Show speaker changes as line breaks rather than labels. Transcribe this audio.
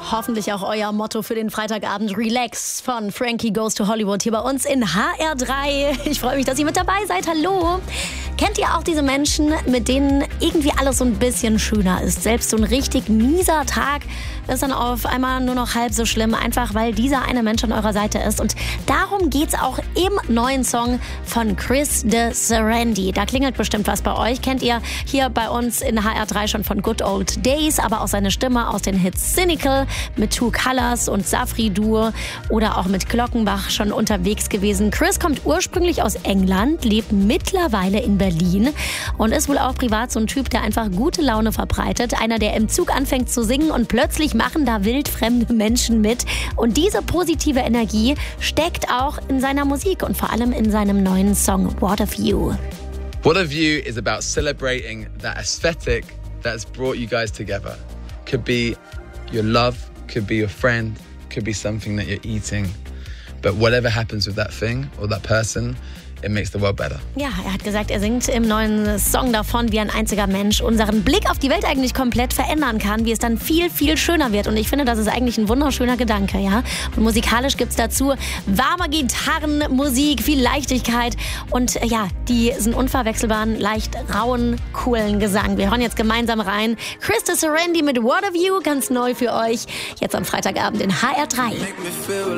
hoffentlich auch euer Motto für den Freitagabend. Relax von Frankie Goes to Hollywood hier bei uns in HR3. Ich freue mich, dass ihr mit dabei seid. Hallo. Kennt ihr auch diese Menschen, mit denen irgendwie alles so ein bisschen schöner ist? Selbst so ein richtig mieser Tag ist dann auf einmal nur noch halb so schlimm, einfach weil dieser eine Mensch an eurer Seite ist. Und darum geht's auch im neuen Song von Chris de Serendi. Da klingelt bestimmt was bei euch. Kennt ihr hier bei uns in HR3 schon von Good Old Days, aber auch seine Stimme aus den Hits Cynical mit Two Colors und Safri Duo oder auch mit Glockenbach schon unterwegs gewesen. Chris kommt ursprünglich aus England, lebt mittlerweile in Berlin und ist wohl auch privat so ein Typ, der einfach gute Laune verbreitet. Einer, der im Zug anfängt zu singen und plötzlich machen da wildfremde Menschen mit. Und diese positive Energie steckt auch in seiner Musik und vor allem in seinem neuen Song What of You.
What of You is about celebrating that aesthetic that has brought you guys together. Could be your love, could be your friend, could be something that you're eating. But whatever happens with that thing or that person, it makes the world better.
Ja, er hat gesagt, er singt im neuen Song davon, wie ein einziger Mensch unseren Blick auf die Welt eigentlich komplett verändern kann, wie es dann viel, viel schöner wird. Und ich finde, das ist eigentlich ein wunderschöner Gedanke, ja. Und musikalisch gibt's dazu warme Gitarrenmusik, viel Leichtigkeit und ja, diesen unverwechselbaren, leicht rauen, coolen Gesang. Wir hören jetzt gemeinsam rein. Chris de Serendi mit What of You, ganz neu für euch, jetzt am Freitagabend in HR3.